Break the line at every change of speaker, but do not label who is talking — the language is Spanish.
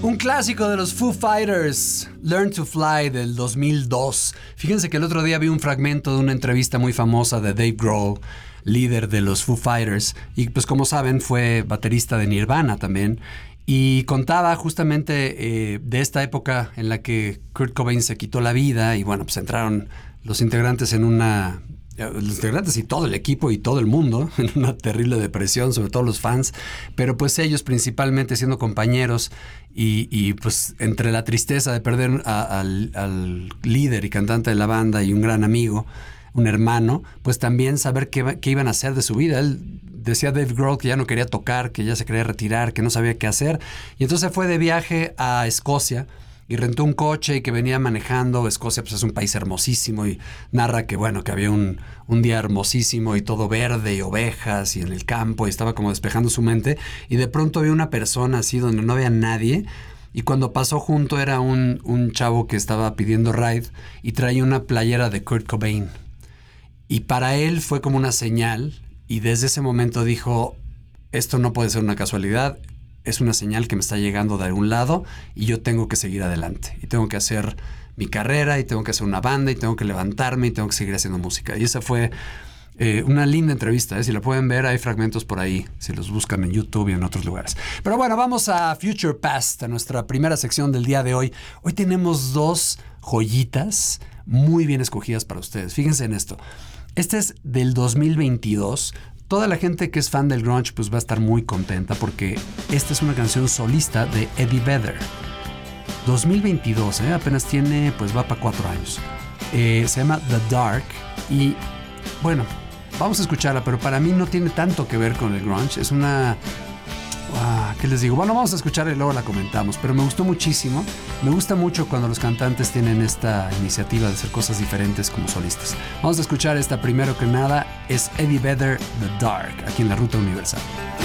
Un clásico de los Foo Fighters, Learn to Fly del 2002. Fíjense que el otro día vi un fragmento de una entrevista muy famosa de Dave Grohl, líder de los Foo Fighters, y pues como saben fue baterista de Nirvana también, y contaba justamente de esta época en la que Kurt Cobain se quitó la vida y bueno, pues entraron los integrantes los integrantes y todo el equipo y todo el mundo en una terrible depresión, sobre todo los fans, pero pues ellos principalmente siendo compañeros y pues entre la tristeza de perder al líder y cantante de la banda y un gran amigo, un hermano, pues también saber qué iban a hacer de su vida. Él decía, Dave Grohl, que ya no quería tocar, que ya se quería retirar, que no sabía qué hacer, y entonces fue de viaje a Escocia y rentó un coche y que venía manejando. Escocia pues es un país hermosísimo y narra que bueno, que había un día hermosísimo y todo verde y ovejas y en el campo y estaba como despejando su mente y de pronto vio una persona así donde no había nadie y cuando pasó junto era un chavo que estaba pidiendo ride y traía una playera de Kurt Cobain y para él fue como una señal y desde ese momento dijo, esto no puede ser una casualidad, es una señal que me está llegando de algún lado y yo tengo que seguir adelante y tengo que hacer mi carrera y tengo que hacer una banda y tengo que levantarme y tengo que seguir haciendo música. Y esa fue una linda entrevista, si la pueden ver, hay fragmentos por ahí, si los buscan en YouTube y en otros lugares. Pero bueno, vamos a Future Past, a nuestra primera sección del día de hoy. Hoy tenemos dos joyitas muy bien escogidas para ustedes. Fíjense en esto. Este es del 2022. Toda la gente que es fan del grunge pues va a estar muy contenta porque esta es una canción solista de Eddie Vedder. 2022, apenas tiene, pues va para 4 años. Se llama The Dark y bueno, vamos a escucharla, pero para mí no tiene tanto que ver con el grunge. Es una... ¿qué les digo? Bueno, vamos a escucharla y luego la comentamos, pero me gustó muchísimo. Me gusta mucho cuando los cantantes tienen esta iniciativa de hacer cosas diferentes como solistas. Vamos a escuchar esta primero que nada, es Eddie Vedder, The Dark, aquí en la Ruta Universal.